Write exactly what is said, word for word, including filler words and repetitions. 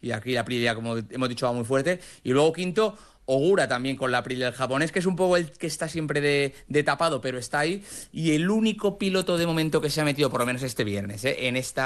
y aquí la Aprilia, como hemos dicho, va muy fuerte. Y luego quinto, Ogura también con la Aprilia, el japonés, que es un poco el que está siempre de, de tapado, pero está ahí. Y el único piloto de momento que se ha metido, por lo menos este viernes, ¿eh? en esta